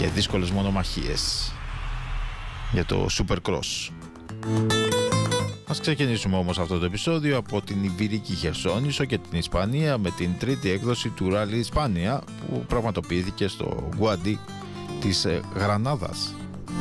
και δύσκολες μονομαχίες για το Supercross. Ας ξεκινήσουμε όμως αυτό το επεισόδιο από την Ιβηρική Χερσόνησο και την Ισπανία με την τρίτη έκδοση του Rally Ισπάνια που πραγματοποιήθηκε στο Guadi της Γρανάδας.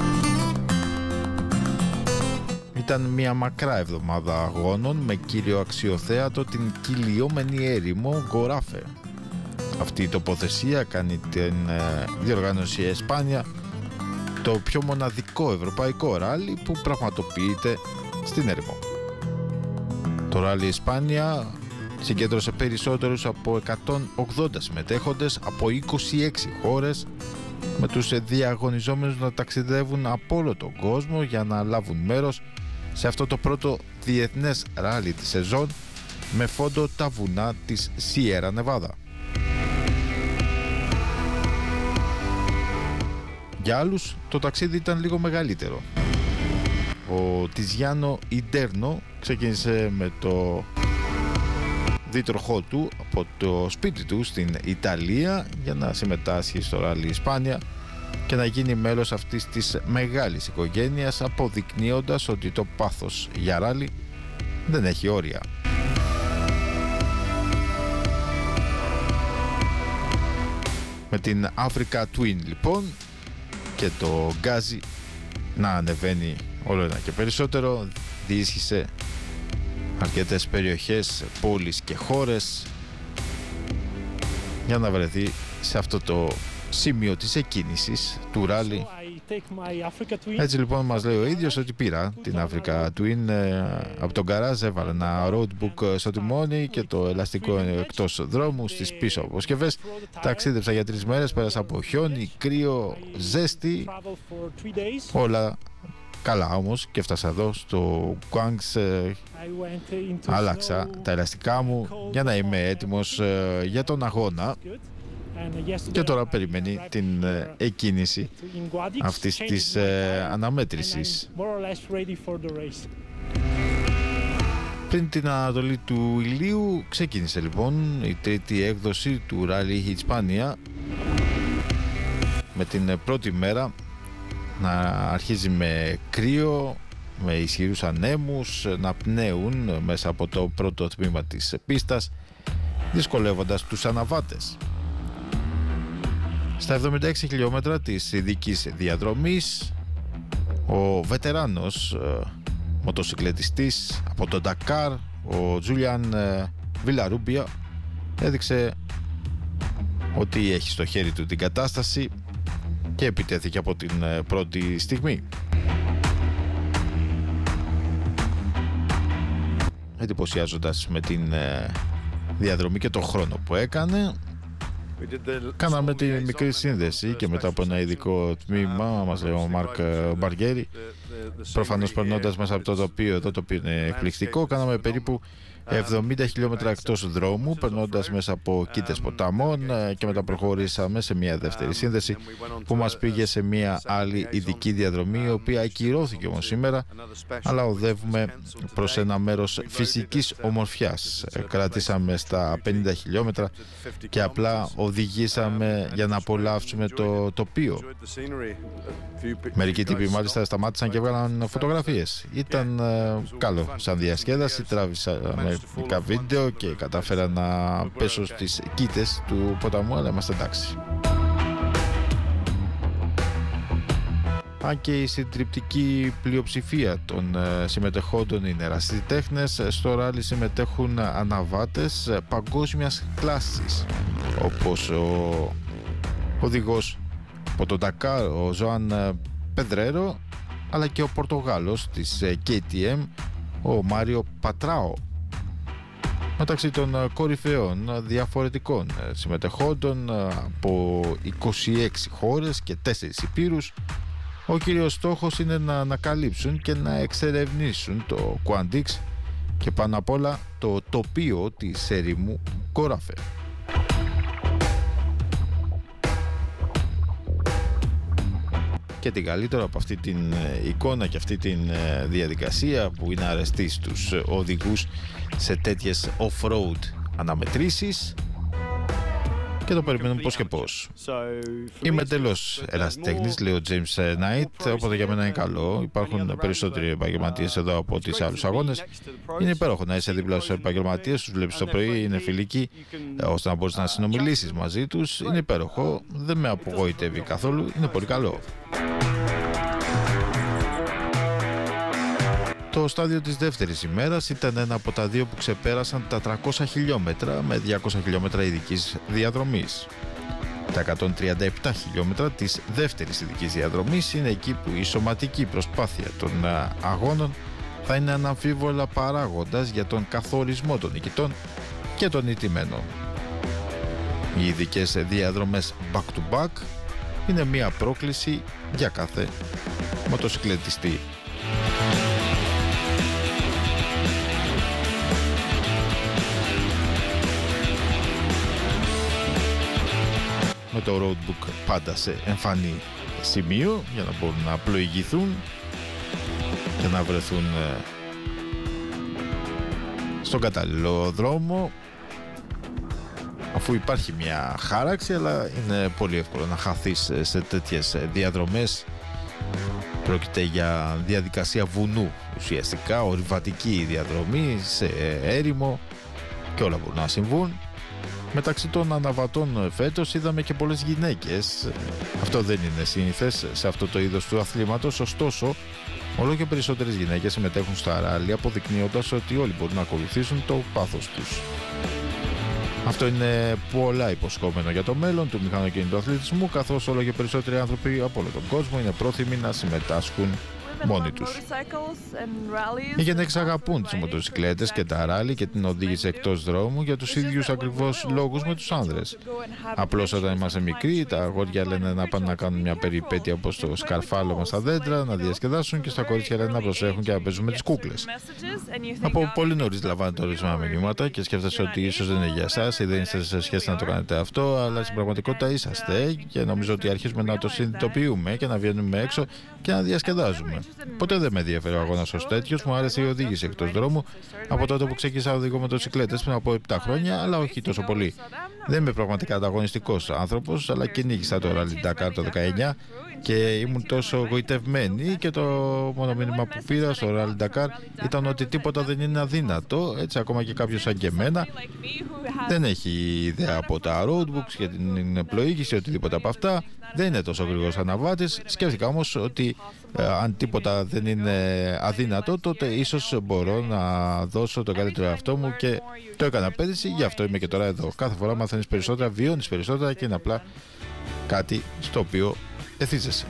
Ήταν μια μακρά εβδομάδα αγώνων με κύριο αξιοθέατο την κυλιόμενη έρημο Γκοράφε. Αυτή η τοποθεσία κάνει την διοργάνωση Εσπάνια το πιο μοναδικό ευρωπαϊκό ράλι που πραγματοποιείται στην έρημο. Το ράλι Ισπάνια συγκέντρωσε περισσότερους από 180 συμμετέχοντες από 26 χώρες, με τους διαγωνιζόμενους να ταξιδεύουν από όλο τον κόσμο για να λάβουν μέρος σε αυτό το πρώτο διεθνές ράλι της σεζόν με φόντο τα βουνά της Σιέρα Νεβάδα. Για άλλους το ταξίδι ήταν λίγο μεγαλύτερο. Ο Τιζιάνο Ιντέρνο ξεκίνησε με το δίτροχό του από το σπίτι του στην Ιταλία για να συμμετάσχει στο ράλι Ισπάνια και να γίνει μέλος αυτής της μεγάλης οικογένειας, αποδεικνύοντας ότι το πάθος για ράλι δεν έχει όρια. Με την Africa Twin λοιπόν και το γκάζι να ανεβαίνει όλο ένα και περισσότερο, διίσχυσε αρκετές περιοχές, πόλεις και χώρες για να βρεθεί σε αυτό το σημείο της εκκίνησης του ράλι. Έτσι λοιπόν μας λέει ο ίδιος ότι πήρα την Africa Twin από τον γκαράζ, έβαλε ένα roadbook στο τιμόνι και το ελαστικό εκτός δρόμου στις πίσω αποσκευές. Ταξίδεψα για 3 μέρες, πέρασα από χιόνι, κρύο, ζέστη, όλα καλά όμως, και έφτασα εδώ στο Guang's. Άλλαξα τα ελαστικά μου για να είμαι έτοιμος για τον αγώνα και τώρα περιμένει την εκκίνηση αυτής της αναμέτρησης. Πριν την ανατολή του ηλίου ξεκίνησε λοιπόν η τρίτη έκδοση του Rally Ισπάνια, με την πρώτη μέρα να αρχίζει με κρύο, με ισχυρούς ανέμους να πνέουν μέσα από το πρώτο τμήμα της πίστας, δυσκολεύοντας τους αναβάτες. Στα 76 χιλιόμετρα της ειδικής διαδρομής, ο βετεράνος μοτοσυκλετιστής από τον Ντακάρ, ο Τζούλιαν Βιλαρούμπια, έδειξε ότι έχει στο χέρι του την κατάσταση και επιτέθηκε από την πρώτη στιγμή. Εντυπωσιάζοντας με την διαδρομή και τον χρόνο που έκανε, κάναμε τη μικρή σύνδεση και μετά από ένα ειδικό τμήμα, μας λέει ο Μάρκ Μπαργέρι, προφανώς περνώντας μέσα από το τοπίο, εδώ το οποίο είναι εκπληκτικό, κάναμε περίπου 70 χιλιόμετρα εκτός δρόμου, περνώντας μέσα από κοίτες ποταμών, και μετά προχωρήσαμε σε μια δεύτερη σύνδεση που μας πήγε σε μια άλλη ειδική διαδρομή, η οποία ακυρώθηκε όμως σήμερα, αλλά οδεύουμε προς ένα μέρος φυσικής ομορφιάς. Κρατήσαμε στα 50 χιλιόμετρα και απλά οδηγήσαμε για να απολαύσουμε το τοπίο. Μερικοί τύποι μάλιστα σταμάτησαν και έβγαλαν φωτογραφίες. Ήταν καλό σαν διασκέδαση, τράβησα μερικά βίντεο και κατάφερα να πέσω στις κοίτες του ποταμού, αλλά είμαστε εντάξει. Αν και η συντριπτική πλειοψηφία των συμμετεχόντων είναι ερασιτέχνες, στο ράλι συμμετέχουν αναβάτες παγκόσμιας κλάσης, όπως ο οδηγός από τον Ντακάρ, ο Ζωάν Πεδρέρο, αλλά και ο Πορτογάλος της KTM, ο Μάριο Πατράο. Μεταξύ των κορυφαίων διαφορετικών συμμετεχόντων από 26 χώρες και 4 υπήρους, ο κύριος στόχος είναι να ανακαλύψουν και να εξερευνήσουν το Guadix και πάνω απ' όλα το τοπίο της ερήμου Γκοράφε. Και την καλύτερο από αυτή την εικόνα και αυτή την διαδικασία που είναι αρεστή στους οδηγούς σε τέτοιες off-road αναμετρήσεις και το περιμένουμε πώς και πώς. Είμαι εντελώς ερασιτέχνης, λέει ο James Knight, οπότε για μένα είναι καλό. Υπάρχουν περισσότεροι επαγγελματίες εδώ από τις άλλους αγώνες. Είναι υπέροχο να είσαι δίπλα στους επαγγελματίες, τους βλέπεις το πρωί, είναι φιλικοί, ώστε να μπορείς να συνομιλήσεις μαζί τους. Είναι υπέροχο, δεν με απογοητεύει καθόλου, είναι πολύ καλό. Το στάδιο της δεύτερης ημέρας ήταν ένα από τα δύο που ξεπέρασαν τα 300 χιλιόμετρα με 200 χιλιόμετρα ειδικής διαδρομής. Τα 137 χιλιόμετρα της δεύτερης ειδικής διαδρομής είναι εκεί που η σωματική προσπάθεια των αγώνων θα είναι αναμφίβολα παράγοντας για τον καθορισμό των νικητών και των ηττημένων. Οι ειδικές διαδρομές back-to-back είναι μία πρόκληση για κάθε μοτοσυκλετιστή. Με το roadbook πάντα σε εμφανή σημείο για να μπορούν να πλοηγηθούν και να βρεθούν στον κατάλληλο δρόμο, αφού υπάρχει μια χάραξη, αλλά είναι πολύ εύκολο να χαθείς σε τέτοιες διαδρομές. Πρόκειται για διαδικασία βουνού ουσιαστικά, ορειβατική διαδρομή σε έρημο και όλα μπορούν να συμβούν. Μεταξύ των αναβατών φέτος είδαμε και πολλές γυναίκες. Αυτό δεν είναι σύνηθες σε αυτό το είδος του αθλήματος, ωστόσο όλο και περισσότερες γυναίκες συμμετέχουν στα ράλι, αποδεικνύοντας ότι όλοι μπορούν να ακολουθήσουν το πάθος τους. Αυτό είναι πολλά υποσχόμενο για το μέλλον του μηχανοκίνητου αθλητισμού, καθώς όλο και περισσότεροι άνθρωποι από όλο τον κόσμο είναι πρόθυμοι να συμμετάσχουν μόνοι τους. Οι γυναίκες αγαπούν τις μοτοσυκλέτες και τα ράλι και την οδήγηση εκτός δρόμου για τους ίδιους ακριβώς λόγους με τους άνδρες. Απλώς όταν είμαστε μικροί, τα αγόρια λένε να πάνε να κάνουν μια περιπέτεια όπως το σκαρφάλωμα στα δέντρα, να διασκεδάσουν, και στα κορίτσια λένε να προσέχουν και να παίζουν με τις κούκλες. Από πολύ νωρίς λαμβάνετε ορισμένα μηνύματα και σκέφτεστε ότι ίσως δεν είναι για εσάς ή δεν είστε σε σχέση να το κάνετε αυτό, αλλά στην πραγματικότητα είσαστε, και νομίζω ότι αρχίζουμε να το συνειδητοποιούμε και να βγαίνουμε έξω και να διασκεδάζουμε. Ποτέ δεν με ενδιαφέρει ο αγώνας ως τέτοιος, μου άρεσε η οδήγηση εκτός δρόμου από τότε που ξεκίνησα να οδηγώ μοτοσυκλέτες πριν από 7 χρόνια, αλλά όχι τόσο πολύ. Δεν είμαι πραγματικά ανταγωνιστικός άνθρωπος, αλλά κυνήγησα το Rally Dakar το 19 και ήμουν τόσο γοητευμένη, και το μόνο μήνυμα που πήρα στο Rally Dakar ήταν ότι τίποτα δεν είναι αδύνατο. Έτσι, ακόμα και κάποιος σαν και εμένα δεν έχει ιδέα από τα roadbooks και την πλοήγηση, οτιδήποτε από αυτά, δεν είναι τόσο γρήγορος αναβάτης. Σκέφτηκα όμως ότι αν τίποτα δεν είναι αδύνατο, τότε ίσως μπορώ να δώσω το καλύτερο εαυτό μου, και το έκανα πέρυσι, γι' αυτό είμαι και τώρα εδώ. Κάθε φορά μαθαίνεις περισσότερα, βιώνεις περισσότερα, και είναι απλά κάτι στο οποίο εθίζεσαι.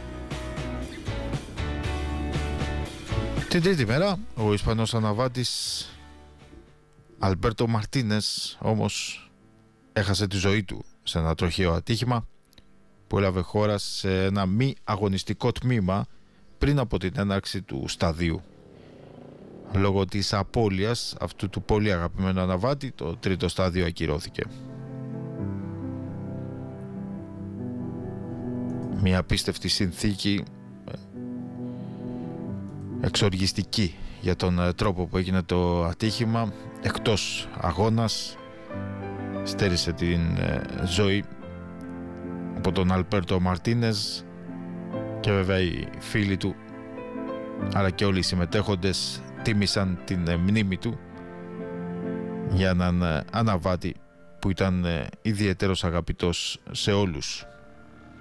Την τρίτη μέρα, ο Ισπανός αναβάτης Αλμπέρτο Μαρτίνες όμως έχασε τη ζωή του σε ένα τροχαίο ατύχημα που έλαβε χώρα σε ένα μη αγωνιστικό τμήμα πριν από την έναρξη του σταδίου. Λόγω της απώλειας αυτού του πολύ αγαπημένου αναβάτη, το τρίτο στάδιο ακυρώθηκε. Μια απίστευτη συνθήκη, εξοργιστική για τον τρόπο που έγινε το ατύχημα. Εκτός αγώνας στέρισε την ζωή από τον Αλμπέρτο Μαρτίνες, και βέβαια οι φίλοι του αλλά και όλοι οι συμμετέχοντες τίμησαν την μνήμη του για έναν αναβάτη που ήταν ιδιαίτερος αγαπητός σε όλους.